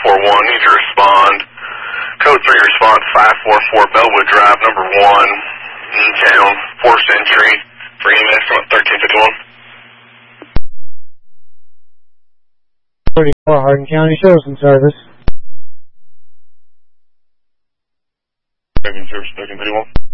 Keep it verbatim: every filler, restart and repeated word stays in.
four one, need to respond. Code three response, five four four Bellwood Drive, number one, Newtown, forced entry for E M S from thirteen fifty-one. thirty-four Hardin County Chosen Service. Second service, thirteen fifty-one.